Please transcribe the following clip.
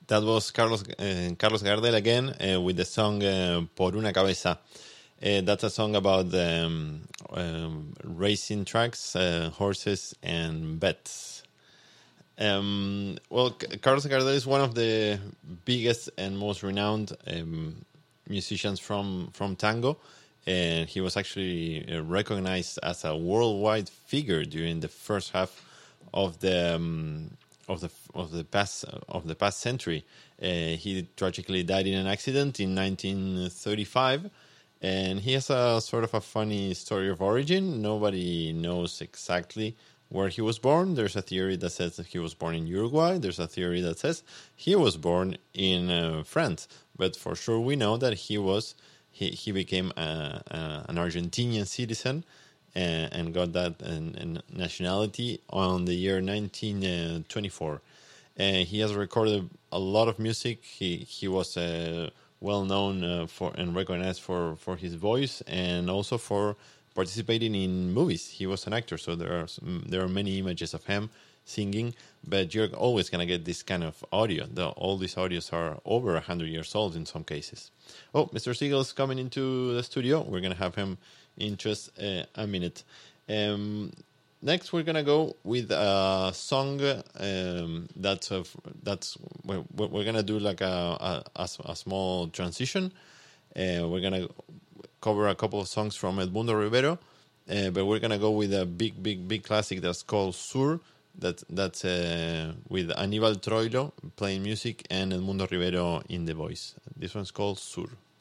That was Carlos Gardel again with the song Por una cabeza. That's a song about racing tracks, horses, and bets. Carlos Gardel is one of the biggest and most renowned musicians from tango, and he was actually recognized as a worldwide figure during the first half of the past century. He tragically died in an accident in 1935, and he has a sort of a funny story of origin. Nobody knows exactly where he was born. There's a theory that says that he was born in Uruguay. There's a theory that says he was born in France. But for sure, we know that he became an Argentinian citizen and got that nationality on the year 1924. He has recorded a lot of music. He was well known for and recognized for his voice, and also for participating in movies. He was an actor, so there are many images of him singing. But you're always gonna get this kind of audio. All these audios are over 100 years old in some cases. Oh, Mr. Siegel's coming into the studio. We're gonna have him in just a minute. Next, we're gonna go with a song we're gonna do like a small transition. We're gonna cover a couple of songs from Edmundo Rivero, but we're gonna go with a big classic that's called Sur. That's with Aníbal Troilo playing music and Edmundo Rivero in the voice. This one's called Sur.